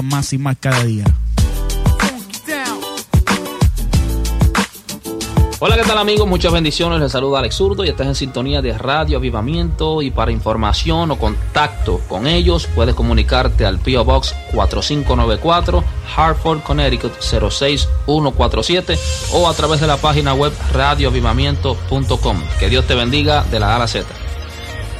más y más cada día. Hola, ¿qué tal amigos? Muchas bendiciones, les saluda Alex Zurdo y estás en sintonía de Radio Avivamiento, y para información o contacto con ellos puedes comunicarte al P.O. Box 4594, Hartford, Connecticut 06147 o a través de la página web radioavivamiento.com. Que Dios te bendiga de la A a la Z.